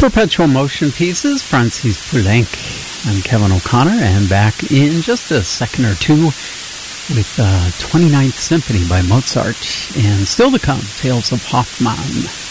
Perpetual Motion Pieces, Francis Poulenc. I'm Kevin O'Connor, and back in just a second or two with 29th Symphony by Mozart, and still to come, Tales of Hoffmann.